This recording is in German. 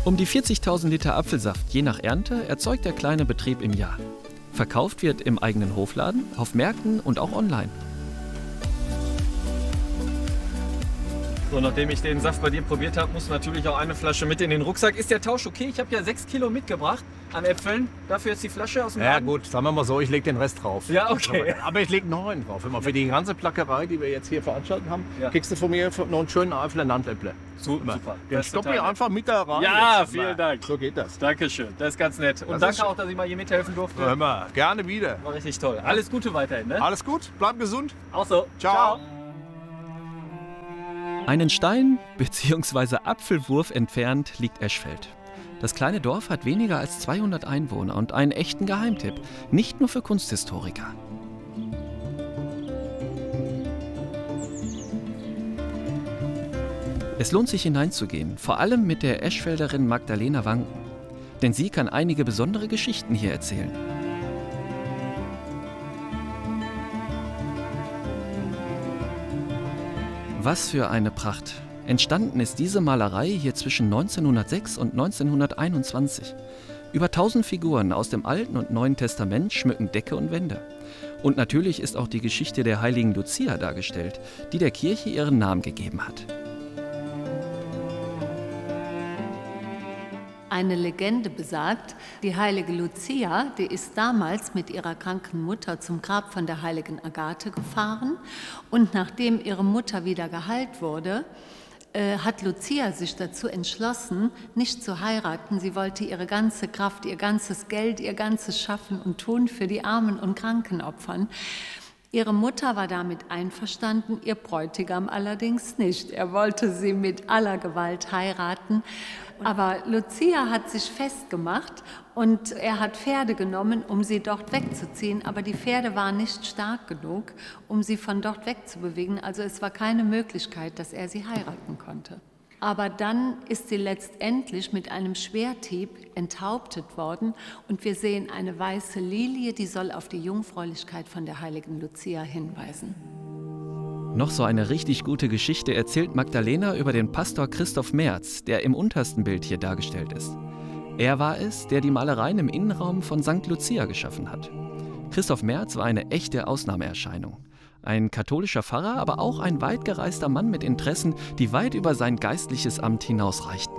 Um die 40.000 Liter Apfelsaft je nach Ernte erzeugt der kleine Betrieb im Jahr. Verkauft wird im eigenen Hofladen, auf Märkten und auch online. So, nachdem ich den Saft bei dir probiert habe, muss natürlich auch eine Flasche mit in den Rucksack. Ist der Tausch okay? Ich habe ja 6 Kilo mitgebracht an Äpfeln. Dafür ist die Flasche aus dem Ja Laden. gut, sagen wir mal so, ich lege den Rest drauf. Ja, okay. Aber ich lege noch einen drauf. Immer für die ganze Plackerei, die wir jetzt hier veranstaltet haben, Ja. kriegst du von mir noch einen schönen Eifler Nandäpple. Super. Den Das ist stopp total ich nett. einfach mit da rein. Ja, jetzt. vielen Dank. So geht das. Dankeschön, das ist ganz nett. Und Das danke ist- auch, dass ich mal hier mithelfen durfte. Hör mal, gerne wieder. War richtig toll. Alles Gute weiterhin, ne? Alles gut, bleib gesund. Auch so. Ciao. Einen Stein bzw. Apfelwurf entfernt liegt Eschfeld. Das kleine Dorf hat weniger als 200 Einwohner und einen echten Geheimtipp, nicht nur für Kunsthistoriker. Es lohnt sich hineinzugehen, vor allem mit der Eschfelderin Magdalena Wanken. Denn sie kann einige besondere Geschichten hier erzählen. Was für eine Pracht! Entstanden ist diese Malerei hier zwischen 1906 und 1921. Über 1000 Figuren aus dem Alten und Neuen Testament schmücken Decke und Wände. Und natürlich ist auch die Geschichte der heiligen Lucia dargestellt, die der Kirche ihren Namen gegeben hat. Eine Legende besagt, die heilige Lucia, die ist damals mit ihrer kranken Mutter zum Grab von der heiligen Agathe gefahren. Und nachdem ihre Mutter wieder geheilt wurde, hat Lucia sich dazu entschlossen, nicht zu heiraten. Sie wollte ihre ganze Kraft, ihr ganzes Geld, ihr ganzes Schaffen und Tun für die Armen und Kranken opfern. Ihre Mutter war damit einverstanden, ihr Bräutigam allerdings nicht. Er wollte sie mit aller Gewalt heiraten. Aber Lucia hat sich festgemacht und er hat Pferde genommen, um sie dort wegzuziehen. Aber die Pferde waren nicht stark genug, um sie von dort wegzubewegen. Also es war keine Möglichkeit, dass er sie heiraten konnte. Aber dann ist sie letztendlich mit einem Schwerthieb enthauptet worden. Und wir sehen eine weiße Lilie, die soll auf die Jungfräulichkeit von der heiligen Lucia hinweisen. Noch so eine richtig gute Geschichte erzählt Magdalena über den Pastor Christoph Merz, der im untersten Bild hier dargestellt ist. Er war es, der die Malereien im Innenraum von St. Lucia geschaffen hat. Christoph Merz war eine echte Ausnahmeerscheinung. Ein katholischer Pfarrer, aber auch ein weit gereister Mann mit Interessen, die weit über sein geistliches Amt hinausreichten.